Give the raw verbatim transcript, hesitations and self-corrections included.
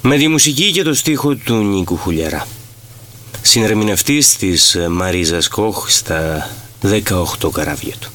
Με τη μουσική και το στίχο του Νίκου Χουλιαρά, συνερμηνευτής της Μαρίζας Κοχ στα δεκαοκτώ καράβια του.